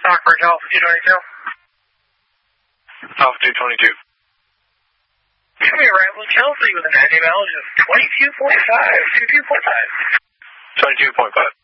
Stockbridge, Alpha 222. Alpha 222. Show me arrival Chelsea with an annual mileage of 22.5. 22.5. 22.5.